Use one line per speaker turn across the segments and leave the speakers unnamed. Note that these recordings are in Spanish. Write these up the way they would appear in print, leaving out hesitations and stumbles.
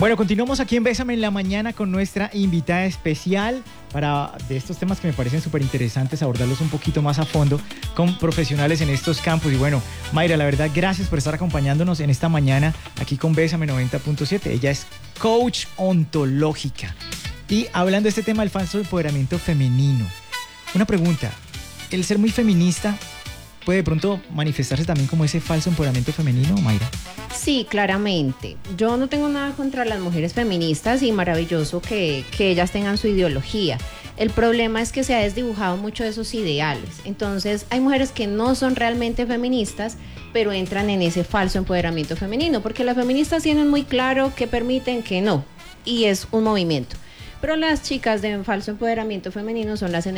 Bueno, continuamos aquí en Bésame en la Mañana con nuestra invitada especial para de estos temas que me parecen súper interesantes, abordarlos un poquito más a fondo con profesionales en estos campos. Y bueno, Mayra, la verdad, gracias por estar acompañándonos en esta mañana aquí con Bésame 90.7. Ella es coach ontológica. Y hablando de este tema del falso empoderamiento femenino, una pregunta, ¿el ser muy feminista puede de pronto manifestarse también como ese falso empoderamiento femenino, Mayra?
Sí, claramente. Yo no tengo nada contra las mujeres feministas y maravilloso que ellas tengan su ideología. El problema es que se ha desdibujado mucho de esos ideales. Entonces, hay mujeres que no son realmente feministas, pero entran en ese falso empoderamiento femenino, porque las feministas tienen muy claro qué permiten, qué no, y es un movimiento. Pero las chicas de falso empoderamiento femenino son las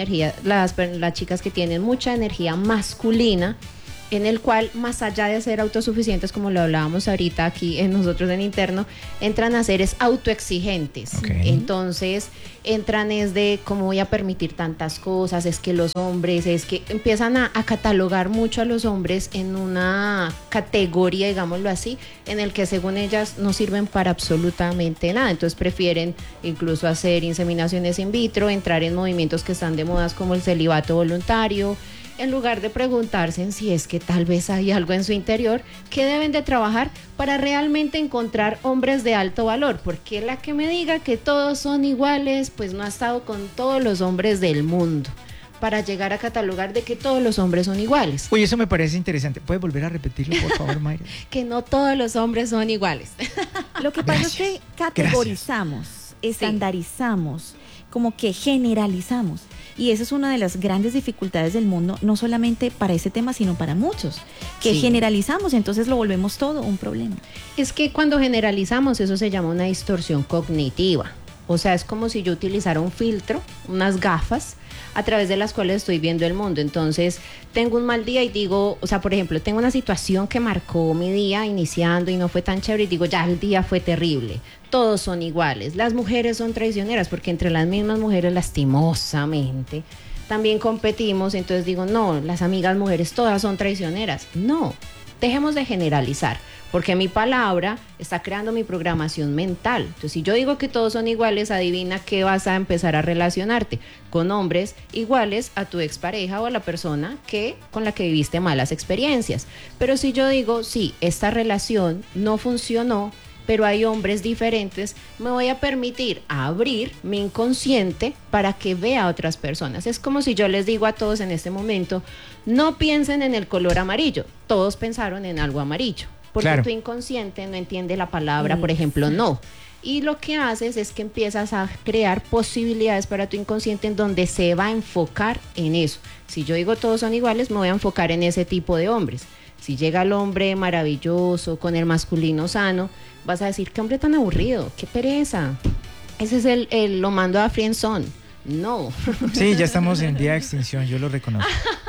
chicas que tienen mucha energía masculina, en el cual, más allá de ser autosuficientes, como lo hablábamos ahorita aquí en nosotros en interno, entran a ser autoexigentes.
Okay.
Entonces, entran es de cómo voy a permitir tantas cosas, es que los hombres, es que empiezan a catalogar mucho a los hombres en una categoría, digámoslo así, en el que según ellas no sirven para absolutamente nada. Entonces prefieren incluso hacer inseminaciones in vitro, entrar en movimientos que están de modas como el celibato voluntario, en lugar de preguntarse en si es que tal vez hay algo en su interior que deben de trabajar para realmente encontrar hombres de alto valor, porque la que me diga que todos son iguales, pues no ha estado con todos los hombres del mundo para llegar a catalogar de que todos los hombres son iguales.
Oye, eso me parece interesante. ¿Puedes volver a repetirlo, por favor, Mayra?
Que no todos los hombres son iguales.
Lo que pasa es que categorizamos, estandarizamos, como que generalizamos. Y esa es una de las grandes dificultades del mundo, no solamente para ese tema, sino para muchos, que generalizamos, entonces lo volvemos todo un problema.
Es que cuando generalizamos, eso se llama una distorsión cognitiva. O sea, es como si yo utilizara un filtro, unas gafas, a través de las cuales estoy viendo el mundo. Entonces, tengo un mal día y digo, o sea, por ejemplo, tengo una situación que marcó mi día iniciando y no fue tan chévere y digo, ya el día fue terrible. Todos son iguales. Las mujeres son traicioneras porque entre las mismas mujeres, lastimosamente, también competimos. Entonces digo, no, las amigas mujeres todas son traicioneras. No, dejemos de generalizar, porque mi palabra está creando mi programación mental. Entonces, si yo digo que todos son iguales, adivina qué vas a empezar a relacionarte con hombres iguales a tu expareja o a la persona con la que viviste malas experiencias. Pero si yo digo, sí, esta relación no funcionó, pero hay hombres diferentes, me voy a permitir abrir mi inconsciente para que vea a otras personas. Es como si yo les digo a todos en este momento, no piensen en el color amarillo. Todos pensaron en algo amarillo, porque tu inconsciente no entiende la palabra, por ejemplo, no. Y lo que haces es que empiezas a crear posibilidades para tu inconsciente en donde se va a enfocar en eso. Si yo digo todos son iguales, me voy a enfocar en ese tipo de hombres. Si llega el hombre maravilloso, con el masculino sano, vas a decir, qué hombre tan aburrido, qué pereza. Ese es lo mando a friendzone. No.
Sí, ya estamos en día de extinción, yo lo reconozco.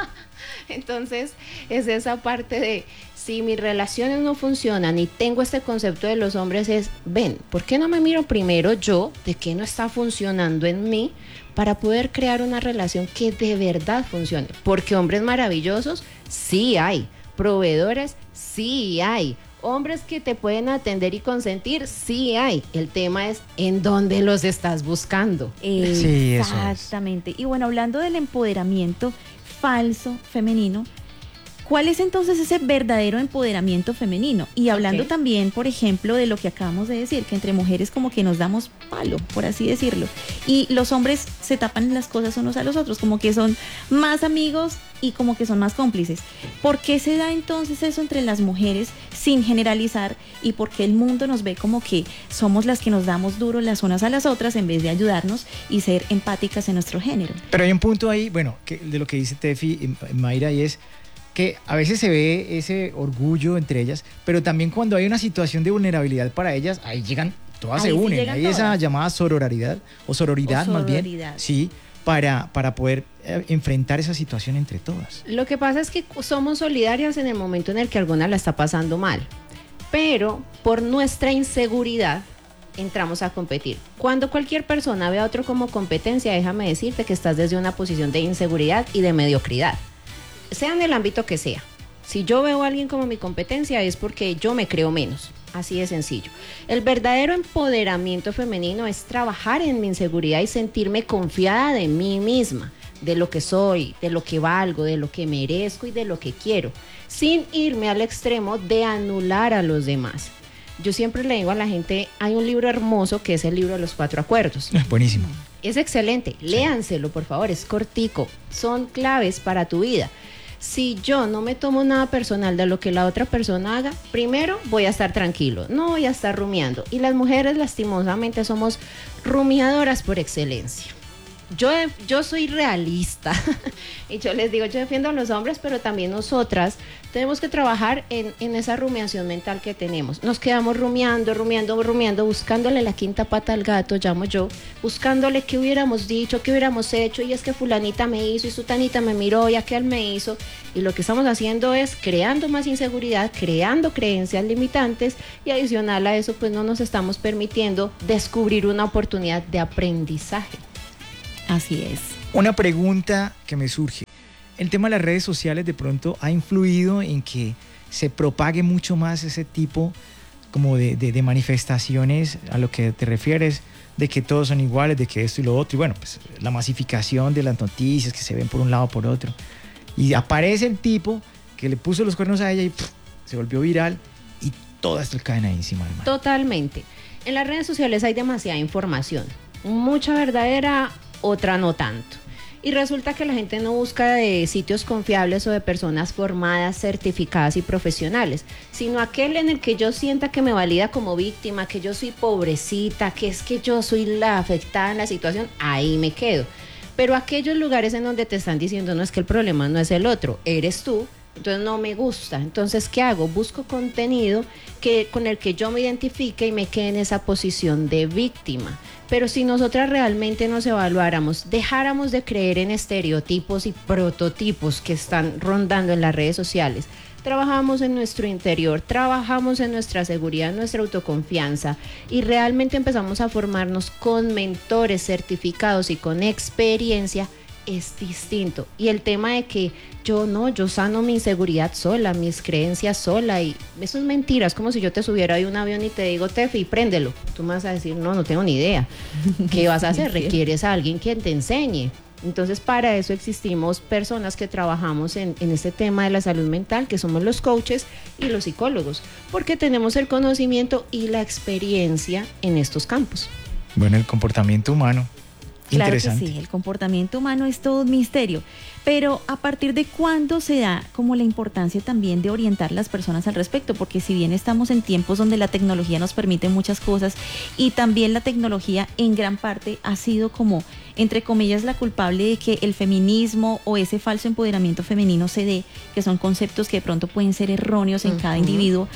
Entonces, es esa parte de, si mis relaciones no funcionan y tengo este concepto de los hombres, es, ven, ¿por qué no me miro primero yo de qué no está funcionando en mí para poder crear una relación que de verdad funcione? Porque hombres maravillosos, sí hay. Proveedores, sí hay. Hombres que te pueden atender y consentir, sí hay. El tema es en dónde los estás buscando.
Sí, exactamente. Y bueno, hablando del empoderamiento falso femenino, ¿cuál es entonces ese verdadero empoderamiento femenino? Y hablando también, por ejemplo, de lo que acabamos de decir, que entre mujeres como que nos damos palo, por así decirlo, y los hombres se tapan las cosas unos a los otros, como que son más amigos y como que son más cómplices. ¿Por qué se da entonces eso entre las mujeres sin generalizar y por qué el mundo nos ve como que somos las que nos damos duro las unas a las otras en vez de ayudarnos y ser empáticas en nuestro género?
Pero hay un punto ahí, bueno, de lo que dice Tefi y Mayra, y es que a veces se ve ese orgullo entre ellas, pero también cuando hay una situación de vulnerabilidad para ellas, ahí llegan, todas se unen, hay esa llamada sororidad más bien, sí, para poder enfrentar esa situación entre todas.
Lo que pasa es que somos solidarias en el momento en el que alguna la está pasando mal, pero por nuestra inseguridad entramos a competir. Cuando cualquier persona ve a otro como competencia, déjame decirte que estás desde una posición de inseguridad y de mediocridad, sea en el ámbito que sea. Si yo veo a alguien como mi competencia es porque yo me creo menos. Así de sencillo. El verdadero empoderamiento femenino es trabajar en mi inseguridad y sentirme confiada de mí misma, de lo que soy, de lo que valgo, de lo que merezco y de lo que quiero, sin irme al extremo de anular a los demás. Yo siempre le digo a la gente, hay un libro hermoso que es el libro de los 4 acuerdos.
Buenísimo.
Es excelente, léanselo por favor, es cortico, son claves para tu vida. Si yo no me tomo nada personal de lo que la otra persona haga, primero voy a estar tranquilo, no voy a estar rumiando. Y las mujeres lastimosamente somos rumiadoras por excelencia. Yo soy realista y yo les digo, yo defiendo a los hombres, pero también nosotras tenemos que trabajar en esa rumiación mental que tenemos. Nos quedamos rumiando, buscándole la quinta pata al gato, llamo yo, buscándole qué hubiéramos dicho, qué hubiéramos hecho, y es que fulanita me hizo y sutanita me miró y aquel me hizo, y lo que estamos haciendo es creando más inseguridad, creando creencias limitantes, y adicional a eso pues no nos estamos permitiendo descubrir una oportunidad de aprendizaje.
Así es.
Una pregunta que me surge. El tema de las redes sociales de pronto ha influido en que se propague mucho más ese tipo como de manifestaciones a lo que te refieres, de que todos son iguales, de que esto y lo otro, y bueno, pues la masificación de las noticias que se ven por un lado o por otro. Y aparece el tipo que le puso los cuernos a ella y se volvió viral y todas le caen ahí encima del mar.
Totalmente. En las redes sociales hay demasiada información, mucha verdadera, otra no tanto. Y resulta que la gente no busca de sitios confiables o de personas formadas, certificadas y profesionales, sino aquel en el que yo sienta que me valida como víctima, que yo soy pobrecita, que es que yo soy la afectada en la situación, ahí me quedo. Pero aquellos lugares en donde te están diciendo, no, es que el problema no es el otro, eres tú, entonces no me gusta. Entonces, ¿qué hago? Busco contenido con el que yo me identifique y me quede en esa posición de víctima. Pero si nosotras realmente nos evaluáramos, dejáramos de creer en estereotipos y prototipos que están rondando en las redes sociales, trabajamos en nuestro interior, trabajamos en nuestra seguridad, en nuestra autoconfianza, y realmente empezamos a formarnos con mentores certificados y con experiencia, es distinto. Y el tema de que yo sano mi inseguridad sola, mis creencias sola, y eso es mentira. Es como si yo te subiera de un avión y te digo, Tefi, préndelo. Tú me vas a decir, no tengo ni idea. ¿Qué vas a hacer? Requieres a alguien que te enseñe. Entonces, para eso existimos personas que trabajamos en este tema de la salud mental, que somos los coaches y los psicólogos, porque tenemos el conocimiento y la experiencia en estos campos.
Bueno, el comportamiento humano.
Claro que
Interesante.
sí, el comportamiento humano es todo un misterio, pero ¿a partir de cuándo se da como la importancia también de orientar a las personas al respecto? Porque si bien estamos en tiempos donde la tecnología nos permite muchas cosas, y también la tecnología en gran parte ha sido como, entre comillas, la culpable de que el feminismo o ese falso empoderamiento femenino se dé, que son conceptos que de pronto pueden ser erróneos en cada individuo.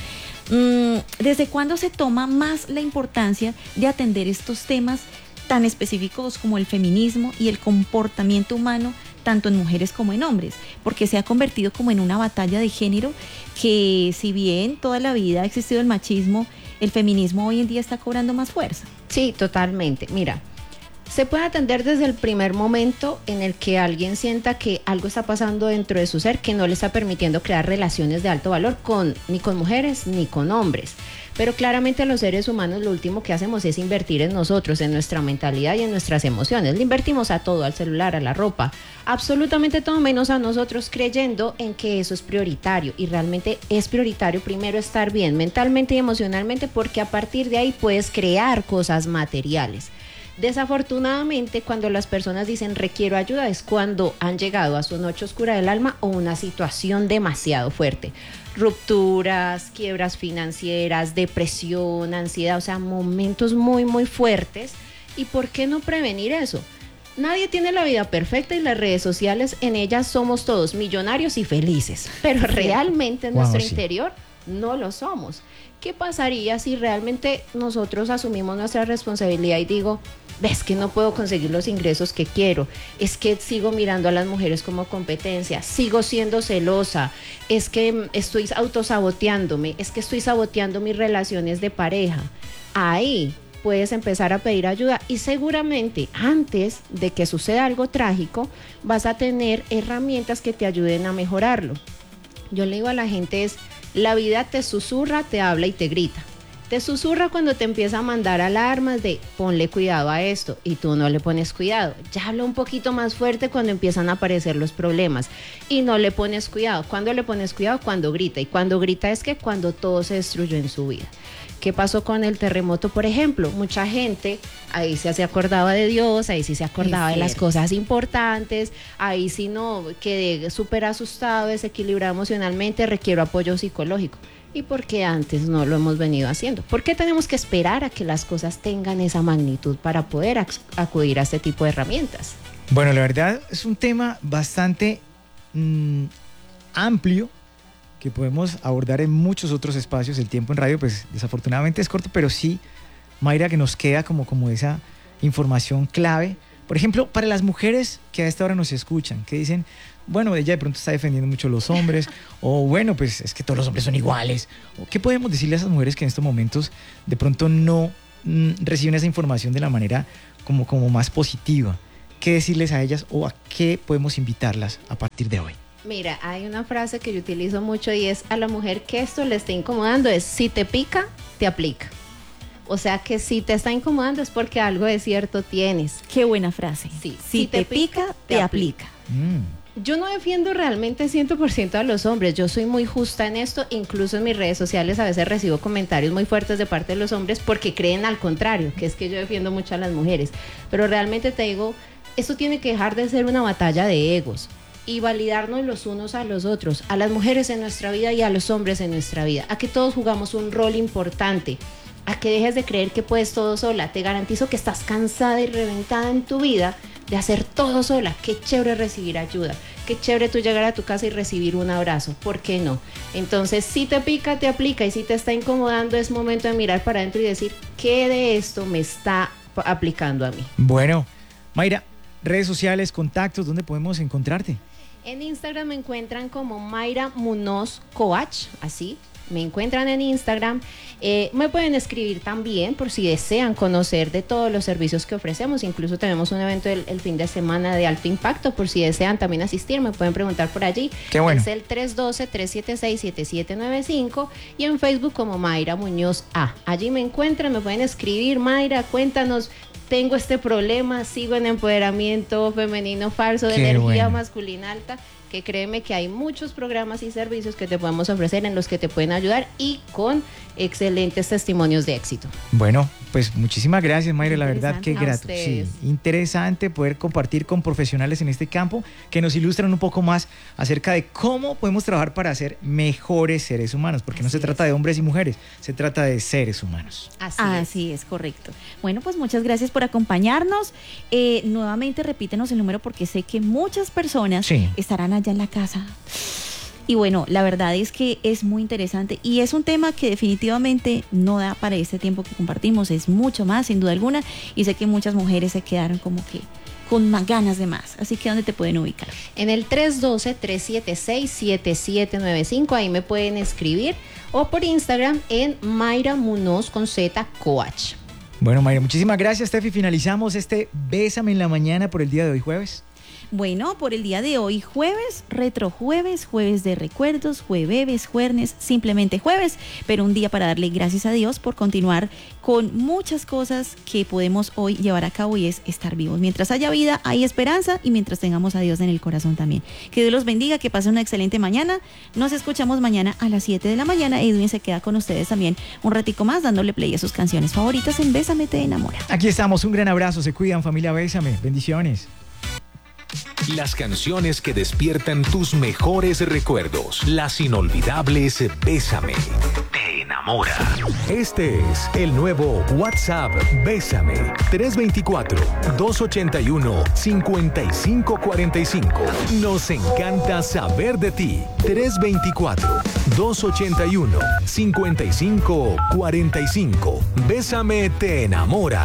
¿Desde cuándo se toma más la importancia de atender estos temas tan específicos como el feminismo y el comportamiento humano, tanto en mujeres como en hombres? Porque se ha convertido como en una batalla de género que, si bien toda la vida ha existido el machismo, el feminismo hoy en día está cobrando más fuerza.
Sí, totalmente. Mira, se puede atender desde el primer momento en el que alguien sienta que algo está pasando dentro de su ser que no le está permitiendo crear relaciones de alto valor ni con mujeres ni con hombres. Pero claramente los seres humanos lo último que hacemos es invertir en nosotros, en nuestra mentalidad y en nuestras emociones. Le invertimos a todo, al celular, a la ropa, absolutamente todo menos a nosotros, creyendo en que eso es prioritario. Y realmente es prioritario primero estar bien mentalmente y emocionalmente, porque a partir de ahí puedes crear cosas materiales. Desafortunadamente, cuando las personas dicen requiero ayuda, es cuando han llegado a su noche oscura del alma o una situación demasiado fuerte. Rupturas, quiebras financieras, depresión, ansiedad, o sea, momentos muy, muy fuertes. ¿Y por qué no prevenir eso? Nadie tiene la vida perfecta y las redes sociales, en ellas somos todos millonarios y felices, pero realmente en nuestro interior no lo somos. ¿Qué pasaría si realmente nosotros asumimos nuestra responsabilidad y digo, ves que no puedo conseguir los ingresos que quiero, es que sigo mirando a las mujeres como competencia, sigo siendo celosa, es que estoy autosaboteándome, es que estoy saboteando mis relaciones de pareja? Ahí puedes empezar a pedir ayuda y seguramente antes de que suceda algo trágico vas a tener herramientas que te ayuden a mejorarlo. Yo le digo a la gente la vida te susurra, te habla y te grita. Te susurra cuando te empieza a mandar alarmas de ponle cuidado a esto y tú no le pones cuidado. Ya habla un poquito más fuerte cuando empiezan a aparecer los problemas y no le pones cuidado. ¿Cuándo le pones cuidado? Cuando grita. Y cuando grita es que cuando todo se destruyó en su vida. ¿Qué pasó con el terremoto, por ejemplo? Mucha gente ahí sí se acordaba de Dios, ahí sí se acordaba de las cosas importantes, ahí sí no, quedé súper asustado, desequilibrado emocionalmente, requiero apoyo psicológico. ¿Y por qué antes no lo hemos venido haciendo? ¿Por qué tenemos que esperar a que las cosas tengan esa magnitud para poder acudir a este tipo de herramientas?
Bueno, la verdad es un tema bastante amplio, que podemos abordar en muchos otros espacios. El tiempo en radio pues desafortunadamente es corto, pero sí, Mayra, que nos queda como esa información clave. Por ejemplo, para las mujeres que a esta hora nos escuchan, que dicen, bueno, ella de pronto está defendiendo mucho a los hombres, o bueno, pues es que todos los hombres son iguales. ¿Qué podemos decirle a esas mujeres que en estos momentos de pronto no reciben esa información de la manera como más positiva? ¿Qué decirles a ellas o a qué podemos invitarlas a partir de hoy?
Mira, hay una frase que yo utilizo mucho y es a la mujer que esto le esté incomodando, es si te pica, te aplica. O sea que si te está incomodando es porque algo de cierto tienes.
Qué buena frase.
Sí.
Si te pica, te aplica.
Yo no defiendo realmente 100% a los hombres, yo soy muy justa en esto, incluso en mis redes sociales a veces recibo comentarios muy fuertes de parte de los hombres porque creen al contrario, que es que yo defiendo mucho a las mujeres. Pero realmente te digo, esto tiene que dejar de ser una batalla de egos y validarnos los unos a los otros, a las mujeres en nuestra vida y a los hombres en nuestra vida, a que todos jugamos un rol importante, a que dejes de creer que puedes todo sola. Te garantizo que estás cansada y reventada en tu vida de hacer todo sola. Qué chévere recibir ayuda, qué chévere tú llegar a tu casa y recibir un abrazo, ¿por qué no? Entonces, si te pica, te aplica, y si te está incomodando es momento de mirar para adentro y decir, ¿qué de esto me está aplicando a mí?
Bueno, Mayra, redes sociales, contactos, ¿dónde podemos encontrarte?
En Instagram me encuentran como Mayra Munoz Coach, así, me encuentran en Instagram. Me pueden escribir también por si desean conocer de todos los servicios que ofrecemos. Incluso tenemos un evento el fin de semana de alto impacto, por si desean también asistir, me pueden preguntar por allí.
Qué bueno.
Es el 312-376-7795 y en Facebook como Mayra Muñoz A. Allí me encuentran, me pueden escribir, Mayra, cuéntanos, tengo este problema, sigo en empoderamiento femenino falso, de energía masculina alta, que créeme que hay muchos programas y servicios que te podemos ofrecer en los que te pueden ayudar y con excelentes testimonios de éxito.
Bueno, pues muchísimas gracias, Mayra, la verdad que grato. Sí, interesante poder compartir con profesionales en este campo que nos ilustran un poco más acerca de cómo podemos trabajar para ser mejores seres humanos, porque no se trata de hombres y mujeres, se trata de seres humanos.
Así es, correcto. Bueno, pues muchas gracias por acompañarnos. Nuevamente repítenos el número porque sé que muchas personas estarán allá en la casa. Y bueno, la verdad es que es muy interesante y es un tema que definitivamente no da para este tiempo que compartimos, es mucho más, sin duda alguna, y sé que muchas mujeres se quedaron como que con más ganas de más. Así que ¿dónde te pueden ubicar?
En el 312-376-7795, ahí me pueden escribir, o por Instagram en Mayra Munoz con Z Coach.
Bueno, Mayra, muchísimas gracias, Tefi. Finalizamos este Bésame en la Mañana por el día de hoy, jueves.
Bueno, por el día de hoy, jueves, retrojueves, jueves de recuerdos, jueves, jueves, simplemente jueves, pero un día para darle gracias a Dios por continuar con muchas cosas que podemos hoy llevar a cabo y es estar vivos. Mientras haya vida, hay esperanza y mientras tengamos a Dios en el corazón también. Que Dios los bendiga, que pasen una excelente mañana. Nos escuchamos mañana a las 7 de la mañana. Edwin se queda con ustedes también un ratico más dándole play a sus canciones favoritas en Bésame Te Enamora.
Aquí estamos, un gran abrazo, se cuidan, familia Bésame, bendiciones.
Las canciones que despiertan tus mejores recuerdos. Las inolvidables Bésame Te Enamora. Este es el nuevo WhatsApp Bésame. 324-281-5545. Nos encanta saber de ti. 324-281-5545. Bésame Te Enamora.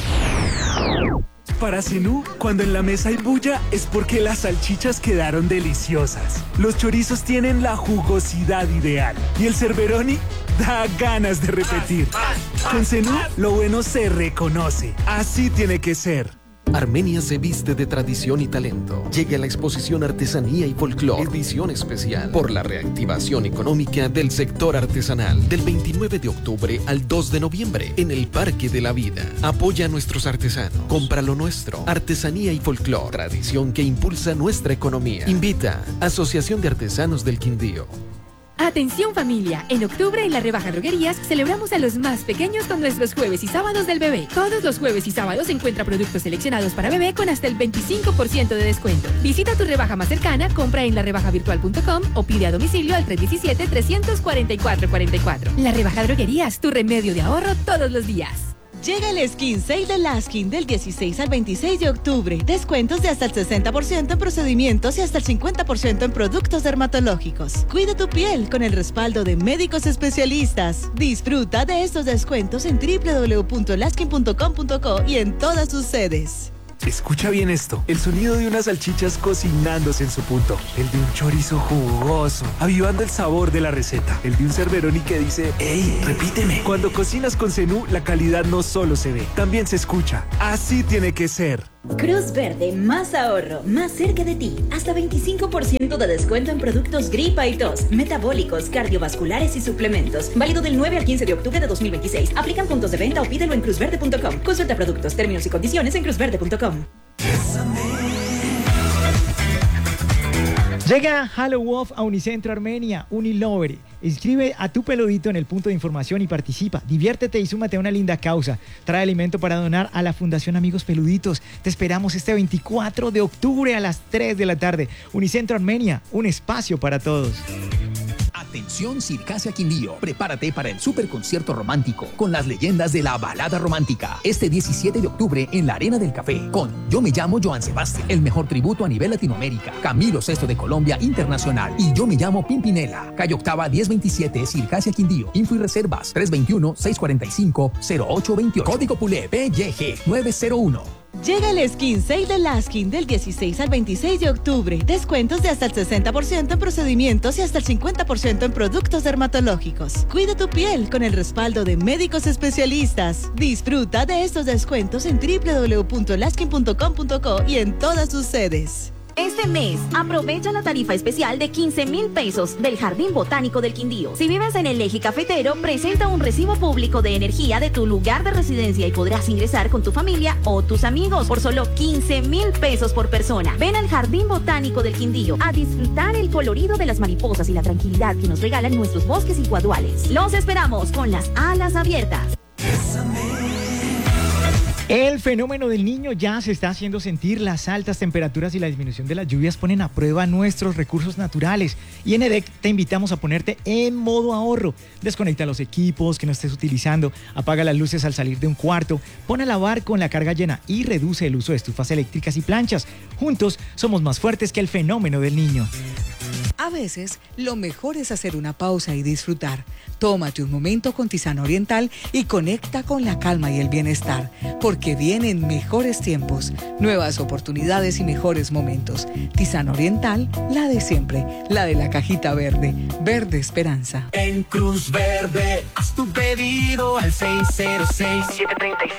Para Zenú, cuando en la mesa hay bulla es porque las salchichas quedaron deliciosas. Los chorizos tienen la jugosidad ideal y el Cerberoni da ganas de repetir. Con Zenú, lo bueno se reconoce. Así tiene que ser.
Armenia se viste de tradición y talento. Llega la exposición Artesanía y Folclor, edición especial, por la reactivación económica del sector artesanal, del 29 de octubre al 2 de noviembre, en el Parque de la Vida. Apoya a nuestros artesanos, compra lo nuestro. Artesanía y Folclor, tradición que impulsa nuestra economía. Invita Asociación de Artesanos del Quindío.
Atención familia, en octubre en la Rebaja Droguerías celebramos a los más pequeños con nuestros jueves y sábados del bebé. Todos los jueves y sábados encuentra productos seleccionados para bebé con hasta el 25% de descuento. Visita tu rebaja más cercana, compra en larebajavirtual.com o pide a domicilio al 317-344-44. La Rebaja Droguerías, tu remedio de ahorro todos los días.
Llega el Skin Sale de Laskin del 16 al 26 de octubre. Descuentos de hasta el 60% en procedimientos y hasta el 50% en productos dermatológicos. Cuida tu piel con el respaldo de médicos especialistas. Disfruta de estos descuentos en www.laskin.com.co y en todas sus sedes.
Escucha bien esto, el sonido de unas salchichas cocinándose en su punto, el de un chorizo jugoso, avivando el sabor de la receta, el de un Cerveroni que dice, ¡ey, repíteme! Cuando cocinas con Zenú, la calidad no solo se ve, también se escucha. Así tiene que ser.
Cruz Verde, más ahorro, más cerca de ti. Hasta 25% de descuento en productos gripa y tos, metabólicos, cardiovasculares y suplementos. Válido del 9 al 15 de octubre de 2026. Aplican puntos de venta o pídelo en cruzverde.com. Consulta productos, términos y condiciones en cruzverde.com.
Llega Halo Wolf a Unicentro Armenia, Unilover. Inscribe a tu peludito en el punto de información y participa. Diviértete y súmate a una linda causa. Trae alimento para donar a la Fundación Amigos Peluditos. Te esperamos este 24 de octubre a las 3 de la tarde. Unicentro Armenia, un espacio para todos.
Atención Circasia Quindío, prepárate para el superconcierto romántico con las leyendas de la balada romántica. Este 17 de octubre en la Arena del Café con Yo me llamo Joan Sebastián, el mejor tributo a nivel Latinoamérica, Camilo VI de Colombia Internacional y Yo me llamo Pimpinela. Calle Octava 1027 Circasia Quindío. Info y reservas 321-645-0828. Código PULE PYG 901.
Llega el Skin Sale de Laskin del 16 al 26 de octubre. Descuentos de hasta el 60% en procedimientos y hasta el 50% en productos dermatológicos. Cuida tu piel con el respaldo de médicos especialistas. Disfruta de estos descuentos en www.laskin.com.co y en todas sus sedes.
Este mes, aprovecha la tarifa especial de 15,000 pesos del Jardín Botánico del Quindío. Si vives en el eje cafetero, presenta un recibo público de energía de tu lugar de residencia y podrás ingresar con tu familia o tus amigos por solo 15,000 pesos por persona. Ven al Jardín Botánico del Quindío a disfrutar el colorido de las mariposas y la tranquilidad que nos regalan nuestros bosques y guaduales. Los esperamos con las alas abiertas.
El fenómeno del Niño ya se está haciendo sentir. Las altas temperaturas y la disminución de las lluvias ponen a prueba nuestros recursos naturales. Y en EDEC te invitamos a ponerte en modo ahorro. Desconecta los equipos que no estés utilizando, apaga las luces al salir de un cuarto, pon a lavar con la carga llena y reduce el uso de estufas eléctricas y planchas. Juntos somos más fuertes que el fenómeno del Niño.
A veces, lo mejor es hacer una pausa y disfrutar. Tómate un momento con Tisana Oriental y conecta con la calma y el bienestar, porque vienen mejores tiempos, nuevas oportunidades y mejores momentos. Tisana Oriental, la de siempre, la de la cajita verde, verde esperanza.
En Cruz Verde, haz tu pedido al 606-735.